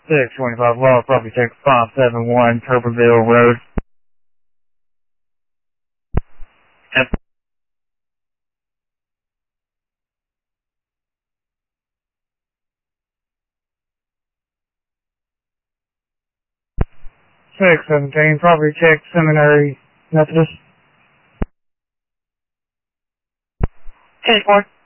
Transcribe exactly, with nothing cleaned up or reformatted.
six twenty-five Law, property check five seven one Purpleville Road. Yep. six seventeen property check Seminary Methodist. ten four.